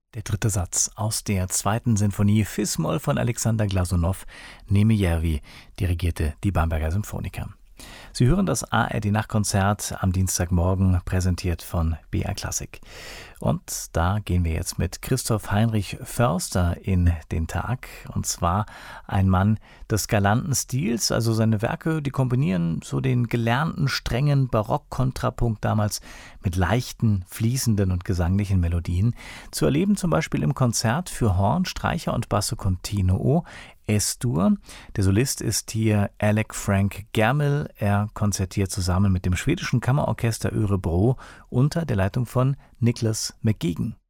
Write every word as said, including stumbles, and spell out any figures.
Der dritte Satz aus der zweiten Sinfonie Fis-Moll von Alexander Glasunow, Nemejerwi, dirigierte die Bamberger Symphoniker. Sie hören das A R D-Nachtkonzert am Dienstagmorgen, präsentiert von B R Klassik. Und da gehen wir jetzt mit Christoph Heinrich Förster in den Tag. Und zwar ein Mann des galanten Stils. Also seine Werke, die kombinieren so den gelernten, strengen Barock-Kontrapunkt damals mit leichten, fließenden und gesanglichen Melodien. Zu erleben zum Beispiel im Konzert für Horn, Streicher und Basso Continuo Es-Dur. Der Solist ist hier Alec Frank Germel. Er konzertiert zusammen mit dem schwedischen Kammerorchester Örebro unter der Leitung von Niklas McGeegan.